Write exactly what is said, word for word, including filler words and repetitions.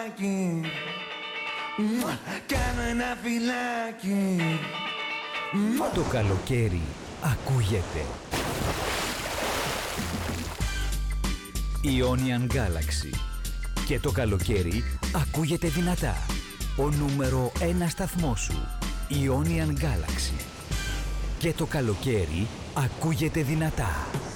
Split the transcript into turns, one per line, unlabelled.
φυλάκι. Κάνω ένα φυλάκι.
Το καλοκαίρι ακούγεται. Ionian Galaxy. Και το καλοκαίρι ακούγεται δυνατά. Ο νούμερο ένα σταθμός σου. Ionian Galaxy. Και το καλοκαίρι ακούγεται δυνατά.